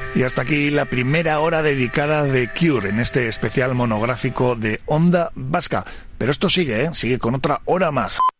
Y hasta aquí la primera hora dedicada de Cure en este especial monográfico de Onda Vasca. Pero esto sigue, sigue con otra hora más.